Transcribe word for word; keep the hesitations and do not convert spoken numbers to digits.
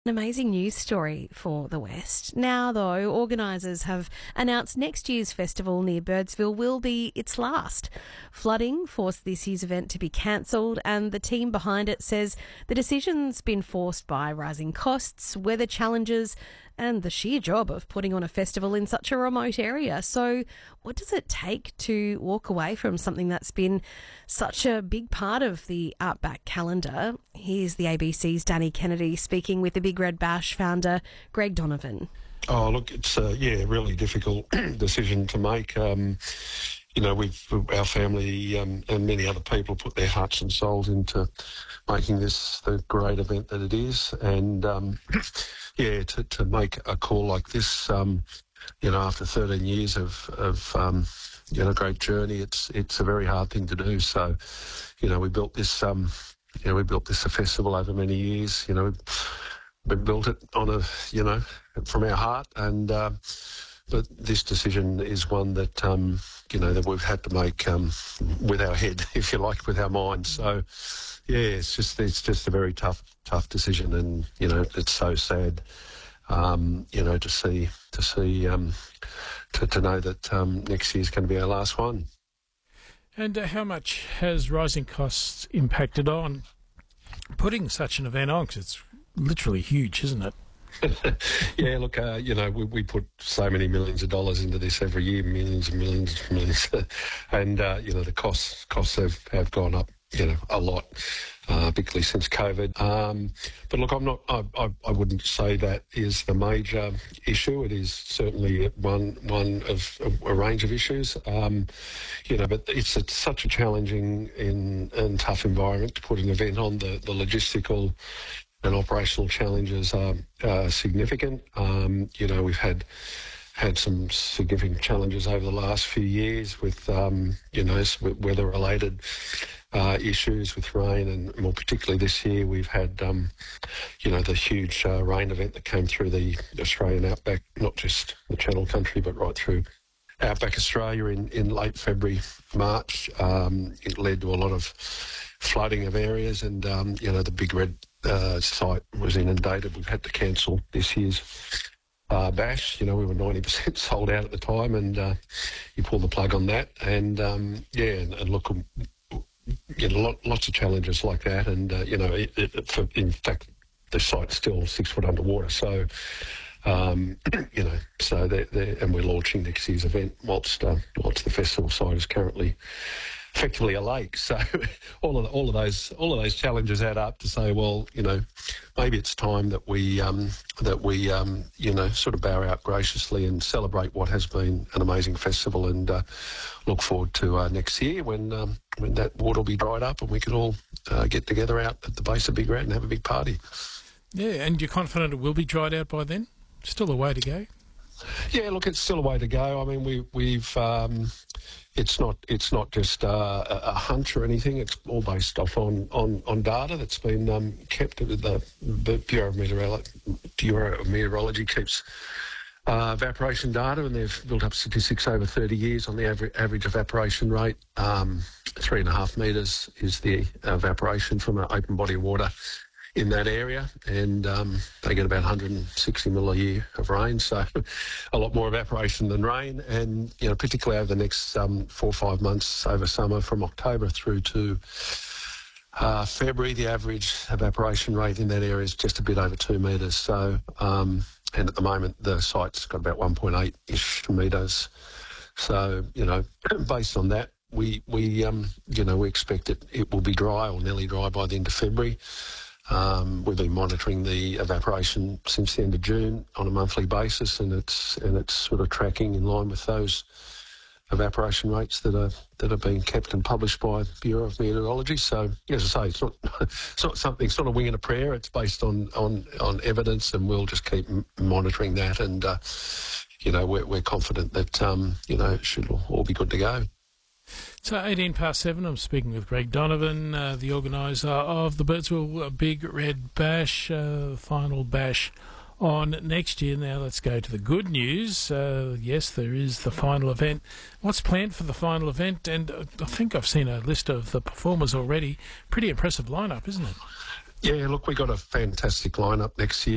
An amazing news story for the West. Now, though, organisers have announced next year's festival near Birdsville will be its last. Flooding forced this year's event to be cancelled, and the team behind it says the decision's been forced by rising costs, weather challenges, and the sheer job of putting on a festival in such a remote area. So what does it take to walk away from something that's been such a big part of the Outback calendar? Here's the A B C's Danny Kennedy speaking with the Big Red Bash founder, Greg Donovan. Oh, look, it's a, yeah, really difficult decision to make. Um, you know, we've, our family um, and many other people put their hearts and souls into making this the great event that it is. And, um, yeah, to, to make a call like this, um, you know, after thirteen years of, of um, you know, great journey, it's it's a very hard thing to do. So, you know, we built this, um, you know, we built this a festival over many years. You know, we built it on a, you know, from our heart, and uh, but this decision is one that, um, you know, that we've had to make um, with our head, if you like, with our mind. So, yeah, it's just it's just a very tough tough decision, and you know, it's so sad, um, you know, to see to see um, to to know that um, next year's going to be our last one. And uh, how much has rising costs impacted on putting such an event on? Because it's literally huge, isn't it? Yeah, look, uh, you know, we, we put so many millions of dollars into this every year, millions and millions and millions, and uh, you know, the costs costs have, have gone up, you know, a lot, uh, particularly since COVID. Um, but look, I'm not, I, I, I wouldn't say that is the major issue. It is certainly one one of a, a range of issues, um, you know, but it's, it's such a challenging in, and tough environment to put an event on. The, the logistical and operational challenges are uh, significant. Um, you know, we've had had some significant challenges over the last few years with, um, you know, weather-related uh, issues with rain, and more particularly this year we've had, um, you know, the huge uh, rain event that came through the Australian outback, not just the Channel Country, but right through outback Australia in, in late February, March. Um, it led to a lot of flooding of areas, and, um, you know, the Big Red uh, site was inundated. We've had to cancel this year's uh, bash. You know, we were ninety percent sold out at the time, and uh, you pull the plug on that. And, um, yeah, and, and look, you know, lot, lots of challenges like that. And, uh, you know, it, it, for, in fact, the site's still six foot underwater. So, um, you know, so they're, they're, and we're launching next year's event whilst, uh, whilst the festival site is currently effectively a lake. So all of the, all of those all of those challenges add up to say, well, you know, maybe it's time that we um, that we um, you know, sort of bow out graciously and celebrate what has been an amazing festival, and uh, look forward to uh, next year when um, when that water will be dried up and we can all uh, get together out at the base of Big Red and have a big party. Yeah, and you're confident it will be dried out by then? Still a way to go. Yeah, look, it's still a way to go. I mean, we, we've um, it's not it's not just uh, a, a hunch or anything. It's all based off on, on, on data that's been um, kept. The, the Bureau of Meteorology, Bureau of Meteorology keeps uh, evaporation data, and they've built up statistics over thirty years on the average, average evaporation rate. Um, three and a half metres is the evaporation from an open body of water in that area, and um, they get about one hundred sixty mil a year of rain, so a lot more evaporation than rain. And, you know, particularly over the next um, four or five months over summer, from October through to uh, February, the average evaporation rate in that area is just a bit over two metres. So, um, and at the moment the site's got about one point eight-ish metres. So, you know, based on that, we, we um, you know, we expect it, it will be dry or nearly dry by the end of February. Um, we've been monitoring the evaporation since the end of June on a monthly basis, and it's and it's sort of tracking in line with those evaporation rates that are that are being kept and published by the Bureau of Meteorology. So, as I say, it's not it's not something, it's not a wing and a prayer. It's based on on, on evidence, and we'll just keep m- monitoring that. And uh, you know, we're we're confident that um, you know, it should all, all be good to go. So eighteen past seven, I'm speaking with Greg Donovan, uh, the organiser of the Birdsville Big Red Bash, uh, final bash on next year. Now let's go to the good news. Uh, yes, there is the final event. What's planned for the final event? And uh, I think I've seen a list of the performers already. Pretty impressive lineup, isn't it? Yeah, look, we got a fantastic lineup next year.